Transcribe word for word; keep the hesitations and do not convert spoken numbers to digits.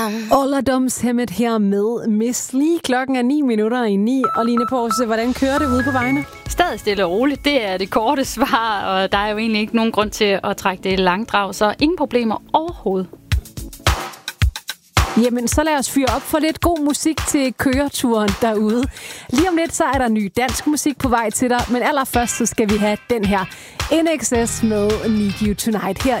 Olderdomshemmet her med Miss Li. Klokken er ni minutter i ni. Og Line Pause, hvordan kører det ude på vejene? Stadig stille og roligt. Det er det korte svar, og der er jo egentlig ikke nogen grund til at trække det i langdrag, så ingen problemer overhovedet. Jamen, så lad os fyre op for lidt god musik til køreturen derude. Lige om lidt, så er der ny dansk musik på vej til dig, men allerførst så skal vi have den her N X S med Need You Tonight her